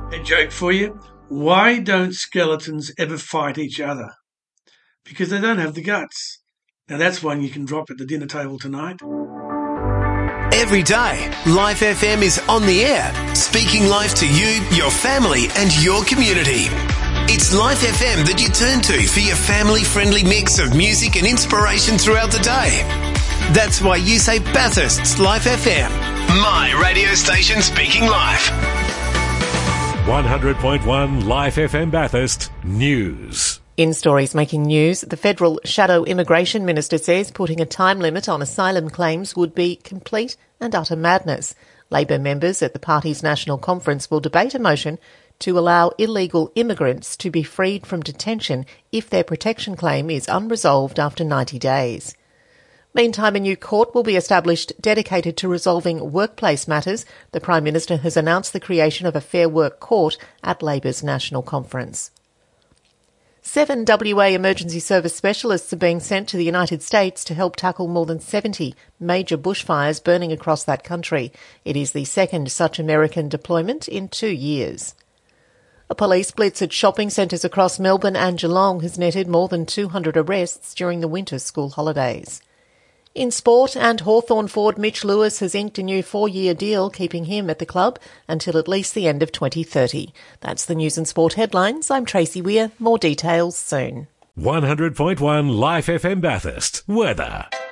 A joke for you. Why don't skeletons ever fight each other? Because they don't have the guts. Now that's one you can drop at the dinner table tonight. Every day, Life FM is on the air, speaking life to you, your family and your community. It's Life FM that you turn to for your family-friendly mix of music and inspiration throughout the day. That's why you say Bathurst's Life FM, my radio station speaking life. 100.1 Life FM Bathurst News. In stories making news, the federal shadow immigration minister says putting a time limit on asylum claims would be complete and utter madness. Labor members at the party's national conference will debate a motion to allow illegal immigrants to be freed from detention if their protection claim is unresolved after 90 days. Meantime, a new court will be established dedicated to resolving workplace matters. The Prime Minister has announced the creation of a Fair Work Court at Labor's national conference. 7 WA emergency service specialists are being sent to the United States to help tackle more than 70 major bushfires burning across that country. It is the second such American deployment in 2 years. A police blitz at shopping centres across Melbourne and Geelong has netted more than 200 arrests during the winter school holidays. In sport, and Hawthorn forward Mitch Lewis has inked a new 4-year deal, keeping him at the club until at least the end of 2030. That's the news and sport headlines. I'm Tracy Weir. More details soon. 100.1 Life FM Bathurst. Weather.